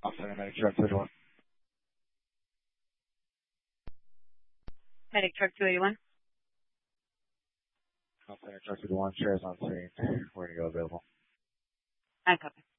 I'll send a medic truck 281. Medic truck 281. I'll send a truck 281. Chairs on scene. We're going to go available. I copy.